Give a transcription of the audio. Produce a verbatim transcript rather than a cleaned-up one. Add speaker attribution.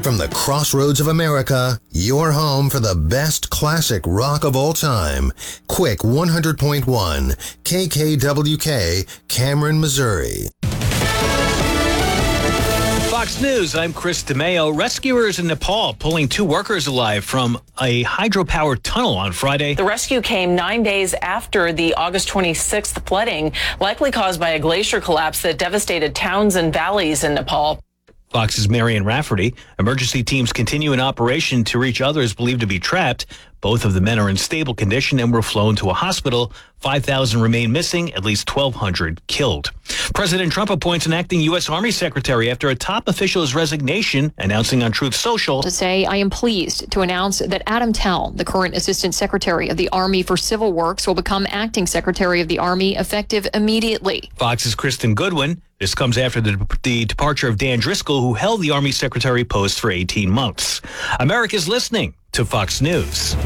Speaker 1: From the crossroads of America, your home for the best classic rock of all time. Quick one hundred point one, K K W K, Cameron, Missouri.
Speaker 2: Fox News, I'm Chris DeMeo. Rescuers in Nepal pulling two workers alive from a hydropower tunnel on Friday.
Speaker 3: The rescue came nine days after the August twenty-sixth flooding, likely caused by a glacier collapse that devastated towns and valleys in Nepal.
Speaker 2: Fox's Marion Rafferty. Emergency teams continue an operation to reach others believed to be trapped. Both of the men are in stable condition and were flown to a hospital. five thousand remain missing, at least twelve hundred killed. President Trump appoints an acting U S. Army secretary after a top official's resignation, announcing on Truth Social.
Speaker 4: To say, I am pleased to announce that Adam Tell, the current Assistant Secretary of the Army for Civil Works, will become acting Secretary of the Army effective immediately.
Speaker 2: Fox's Kristen Goodwin. This comes after the, the departure of Dan Driscoll, who held the Army Secretary post for eighteen months. America's listening to Fox News.